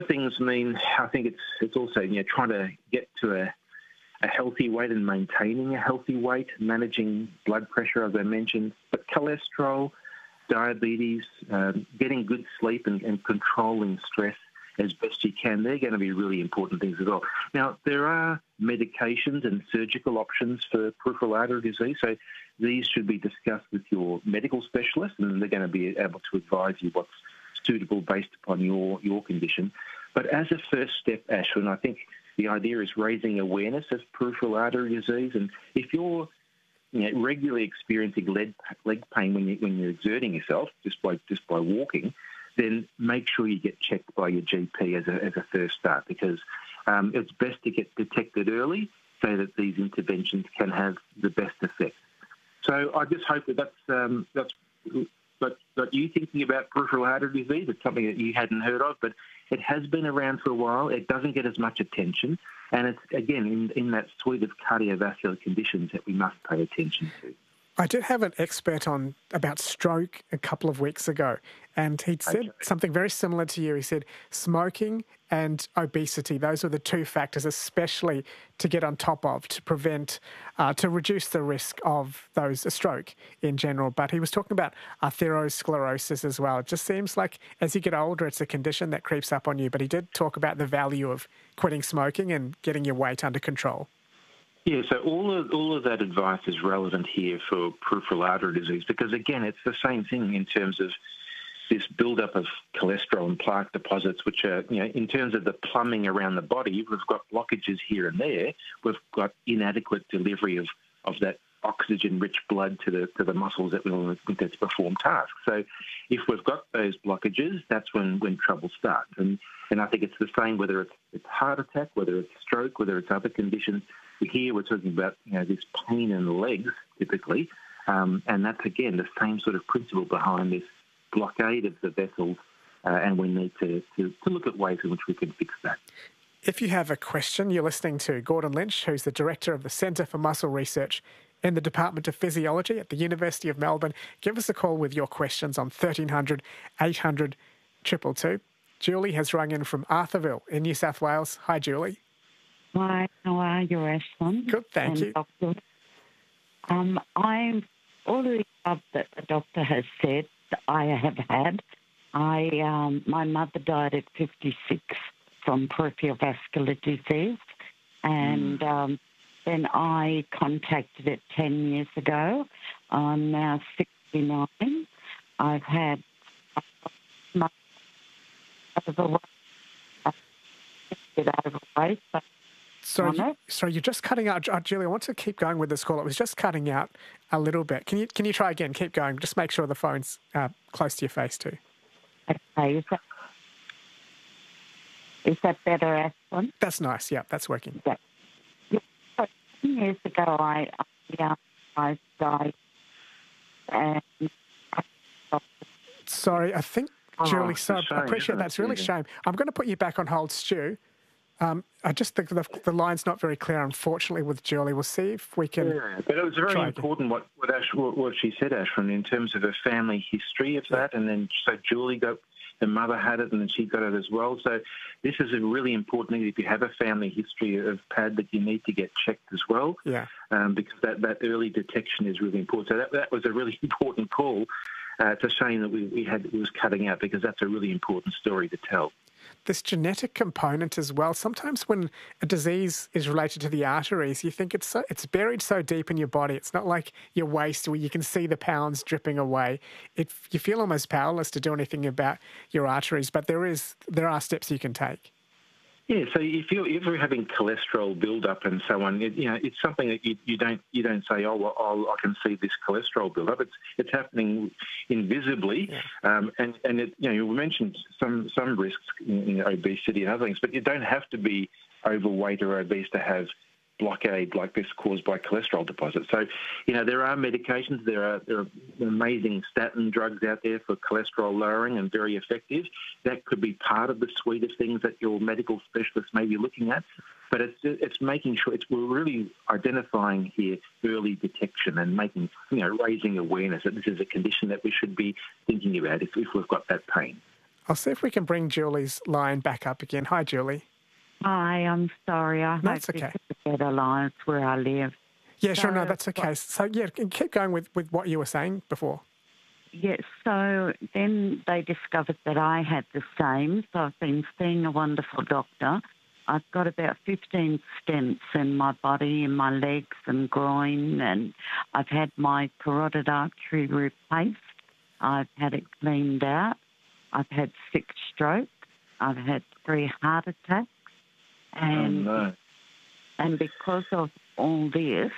things mean, I think it's also trying to get to a healthy weight and maintaining a healthy weight, managing blood pressure, as I mentioned, but cholesterol, diabetes, getting good sleep and controlling stress as best you can. They're going to be really important things as well. Now, there are medications and surgical options for peripheral artery disease, so these should be discussed with your medical specialist, and they're going to be able to advise you what's suitable based upon your condition. But as a first step, Ashwin, I think the idea is raising awareness of peripheral artery disease, and if you're regularly experiencing leg pain when you're exerting yourself just by walking, then make sure you get checked by your GP as a first start, because it's best to get detected early so that these interventions can have the best effect. So I just hope that's got you thinking about peripheral artery disease. It's something that you hadn't heard of, but it has been around for a while. It doesn't get as much attention, and it's, again, in that suite of cardiovascular conditions that we must pay attention to. I did have an expert on about stroke a couple of weeks ago, and he'd said something very similar to you. He said smoking and obesity, those are the two factors especially to get on top of to prevent, to reduce the risk of a stroke in general. But he was talking about atherosclerosis as well. It just seems like as you get older, it's a condition that creeps up on you. But he did talk about the value of quitting smoking and getting your weight under control. Yeah, so all of that advice is relevant here for peripheral artery disease because, again, it's the same thing in terms of this build-up of cholesterol and plaque deposits, which are, in terms of the plumbing around the body, we've got blockages here and there. We've got inadequate delivery of that oxygen-rich blood to the muscles that will need to perform tasks. So if we've got those blockages, that's when trouble starts. And I think it's the same whether it's heart attack, whether it's stroke, whether it's other conditions. Here we're talking about this pain in the legs typically, and that's again the same sort of principle behind this blockade of the vessels, and we need to look at ways in which we can fix that. If you have a question, you're listening to Gordon Lynch, who's the Director of the Centre for Muscle Research in the Department of Physiology at the University of Melbourne. Give us a call with your questions on 1300 800 222. Julie has rung in from Arthurville in New South Wales. Hi, Julie. Hi, how are you, Ashwin? Good, thank you. Doctor. I'm all the above that the doctor has said I have had. My mother died at 56 from peripheral vascular disease, and then I contacted it 10 years ago. I'm now 69. I've had overweight, but Sorry, you're just cutting out. Julie, I want to keep going with this call. It was just cutting out a little bit. Can you try again? Keep going. Just make sure the phone's close to your face too. Okay. Is that better, Ashwin? That's nice. Yeah, that's working. Yeah. 10 years ago, I died. And sorry, I think, Julie, I appreciate that. It's really a shame. I'm going to put you back on hold, Stu. I just think the line's not very clear, unfortunately, with Julie. We'll see if we can. Yeah, but it was very important what she said, Ashwin, in terms of her family history of that. And then, so Julie her mother had it, and then she got it as well. So this is a really important thing. If you have a family history of PAD, that you need to get checked as well. Yeah. Because that early detection is really important. So that was a really important call. It's a shame that it was cutting out, because that's a really important story to tell. This genetic component as well. Sometimes when a disease is related to the arteries, you think it's buried so deep in your body. It's not like your waist where you can see the pounds dripping away. You feel almost powerless to do anything about your arteries, but there are steps you can take. Yeah, so if you're having cholesterol build-up and so on, it's something that you don't say, oh, well, I can see this cholesterol build-up. It's happening invisibly, and you mentioned some risks in obesity and other things, but you don't have to be overweight or obese to have blockade like this caused by cholesterol deposits. So, there are medications, there are amazing statin drugs out there for cholesterol lowering and very effective. That could be part of the suite of things that your medical specialist may be looking at. But it's making sure we're really identifying here early detection and making, raising awareness that this is a condition that we should be thinking about if we've got that pain. I'll see if we can bring Julie's line back up again. Hi, Julie. Hi, I'm sorry. I hope it's okay. this is a better line. It's where I live. Yeah, sure. No, that's okay. So, yeah, keep going with what you were saying before. Yes, so then they discovered that I had the same, so I've been seeing a wonderful doctor. I've got about 15 stents in my body, in my legs and groin, and I've had my carotid artery replaced. I've had it cleaned out. I've had 6 strokes. I've had 3 heart attacks. And, and because of all this,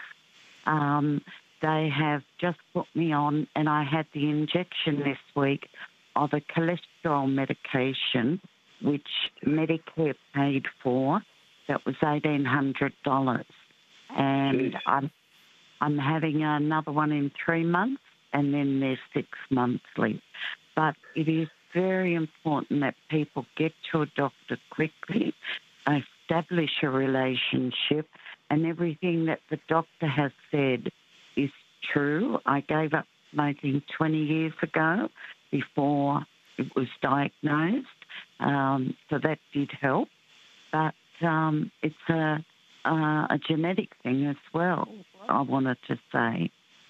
they have just put me on, and I had the injection this week of a cholesterol medication, which Medicare paid for. That was $1,800. And I'm having another one in 3 months, and then there's 6 monthly. But it is very important that people get to a doctor quickly, establish a relationship, and everything that the doctor has said is true. I gave up smoking 20 years ago before it was diagnosed, so that did help. But it's a genetic thing as well, I wanted to say.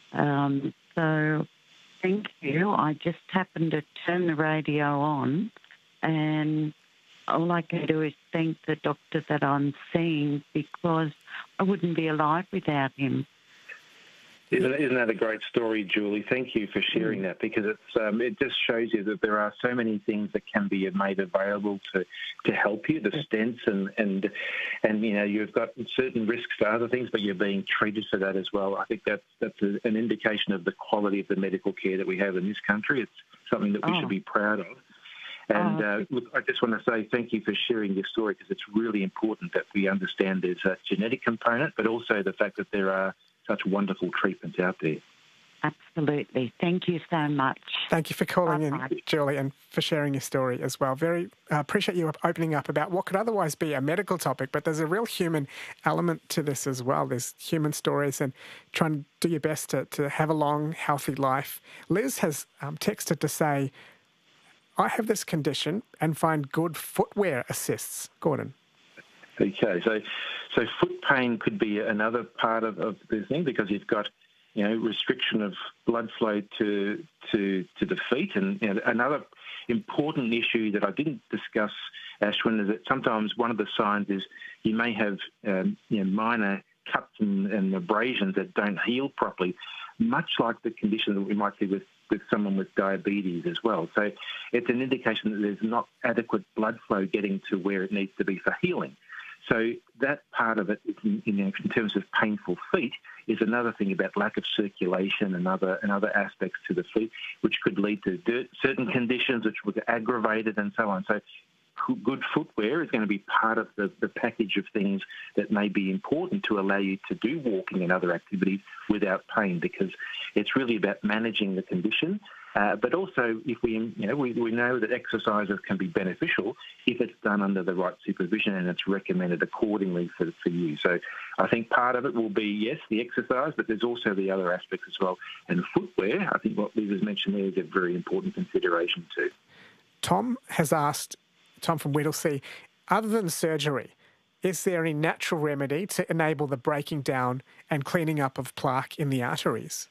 So thank you. I just happened to turn the radio on, and all I can do is thank the doctor that I'm seeing, because I wouldn't be alive without him. Isn't that a great story, Julie? Thank you for sharing that, because it just shows you that there are so many things that can be made available to help you. The stents and you know, you've got certain risks for other things, but you're being treated for that as well. I think that's an indication of the quality of the medical care that we have in this country. It's something that we should be proud of. And look, I just want to say thank you for sharing your story, because it's really important that we understand there's a genetic component, but also the fact that there are such wonderful treatments out there. Absolutely. Thank you so much. Thank you for calling in, Julie, and for sharing your story as well. Very appreciate you opening up about what could otherwise be a medical topic, but there's a real human element to this as well. There's human stories, and trying to do your best to have a long, healthy life. Liz has texted to say, I have this condition and find good footwear assists. Gordon. Okay, so foot pain could be another part of the thing, because you've got, you know, restriction of blood flow to the feet. And you know, another important issue that I didn't discuss, Ashwin, is that sometimes one of the signs is you may have minor cuts and abrasions that don't heal properly, much like the condition that we might see with someone with diabetes as well. So it's an indication that there's not adequate blood flow getting to where it needs to be for healing. So that part of it, in terms of painful feet, is another thing about lack of circulation and other aspects to the feet, which could lead to certain conditions which would aggravate it and so on. So good footwear is going to be part of the package of things that may be important to allow you to do walking and other activities without pain, because it's really about managing the condition. But also, if we know that exercises can be beneficial if it's done under the right supervision and it's recommended accordingly for you. So I think part of it will be, yes, the exercise, but there's also the other aspects as well. And footwear, I think what Liz has mentioned there is a very important consideration too. Tom has asked, Tom from Whittlesea, other than surgery, is there any natural remedy to enable the breaking down and cleaning up of plaque in the arteries?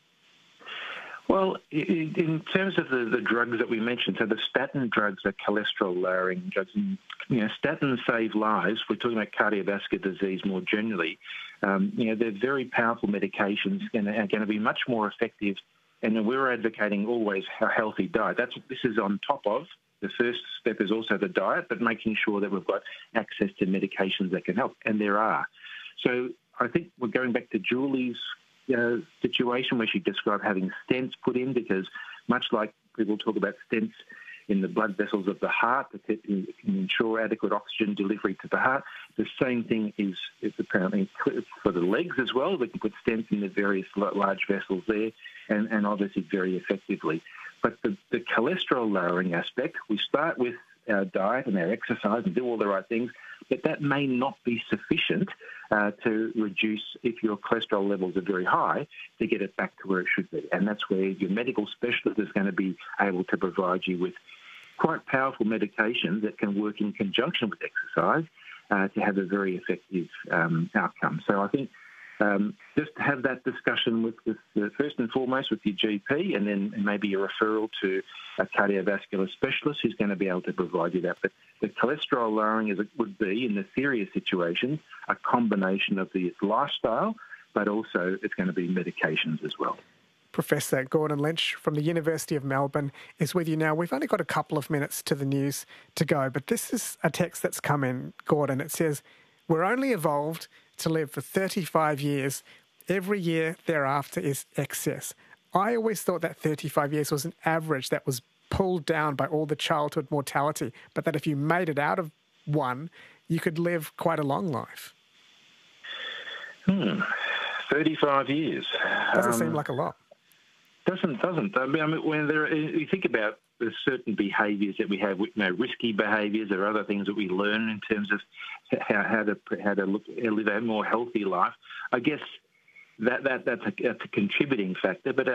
Well, in terms of the drugs that we mentioned, so the statin drugs are cholesterol-lowering drugs. And, statins save lives. We're talking about cardiovascular disease more generally. They're very powerful medications and are going to be much more effective. And we're advocating always a healthy diet. This is on top of. The first step is also the diet, but making sure that we've got access to medications that can help, and there are. So I think we're going back to Julie's situation where she described having stents put in, because much like people talk about stents in the blood vessels of the heart that can ensure adequate oxygen delivery to the heart, the same thing is apparently for the legs as well. We can put stents in the various large vessels there and obviously very effectively. But the cholesterol-lowering aspect, we start with our diet and our exercise and do all the right things, but that may not be sufficient to reduce, if your cholesterol levels are very high, to get it back to where it should be. And that's where your medical specialist is going to be able to provide you with quite powerful medications that can work in conjunction with exercise to have a very effective outcome. So I think just to have that discussion with first and foremost with your GP, and then maybe a referral to a cardiovascular specialist who's going to be able to provide you that. But the cholesterol lowering, as it would be in the serious situations, a combination of the lifestyle, but also it's going to be medications as well. Professor Gordon Lynch from the University of Melbourne is with you now. We've only got a couple of minutes to the news to go, but this is a text that's come in, Gordon. It says, "We're only evolved to live for 35 years. Every year thereafter is excess. I always thought that 35 years was an average that was pulled down by all the childhood mortality, but that if you made it out of one, you could live quite a long life." 35 years. Doesn't seem like a lot. Doesn't. I mean, when you think about the certain behaviours that we have, risky behaviours or other things that we learn in terms of how to live a more healthy life. I guess that's a contributing factor. But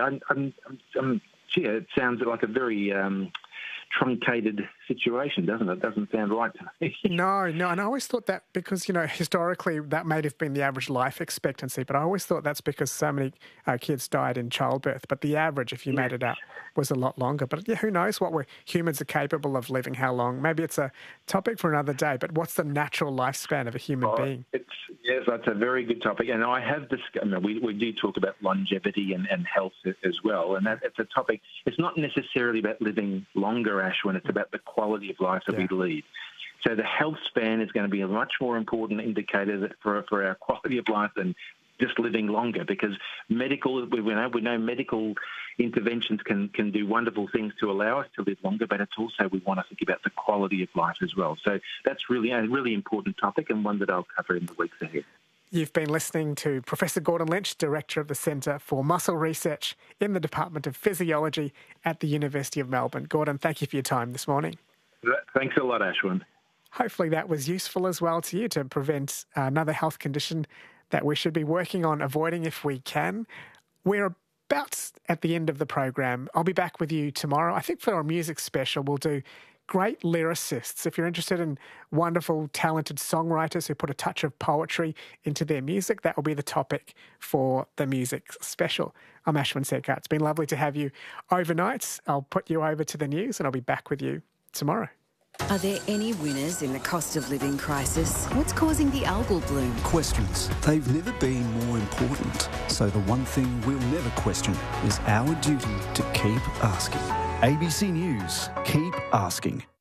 it sounds like a very truncated situation, doesn't it? Doesn't sound right to me. No, and I always thought that because, historically that may have been the average life expectancy, but I always thought that's because so many kids died in childbirth. But the average, if you made it out, was a lot longer. But who knows what humans are capable of living, how long. Maybe it's a topic for another day, but what's the natural lifespan of a human being? Yes, that's a very good topic. And I have we do talk about longevity and health as well. And it's a topic, it's not necessarily about living longer, Ashwin, it's about the quality of life that we lead. So the health span is going to be a much more important indicator for our quality of life than just living longer, because we know medical interventions can do wonderful things to allow us to live longer, but it's also we want to think about the quality of life as well. So that's really a really important topic, and one that I'll cover in the weeks ahead. You've been listening to Professor Gordon Lynch, Director of the Centre for Muscle Research in the Department of Physiology at the University of Melbourne. Gordon, thank you for your time this morning. Thanks a lot, Ashwin. Hopefully that was useful as well to you to prevent another health condition that we should be working on avoiding if we can. We're about at the end of the program. I'll be back with you tomorrow. I think for our music special, we'll do great lyricists. If you're interested in wonderful, talented songwriters who put a touch of poetry into their music, that will be the topic for the music special. I'm Ashwin Sekhar. It's been lovely to have you overnight. I'll put you over to the news and I'll be back with you tomorrow. Are there any winners in the cost of living crisis? What's causing the algal bloom? Questions. They've never been more important. So the one thing we'll never question is our duty to keep asking. ABC News. Keep asking.